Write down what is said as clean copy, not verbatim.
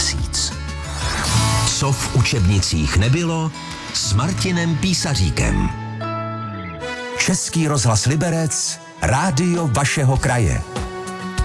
měsíc. Co v učebnicích nebylo s Martinem Písaříkem. Český rozhlas Liberec, rádio vašeho kraje.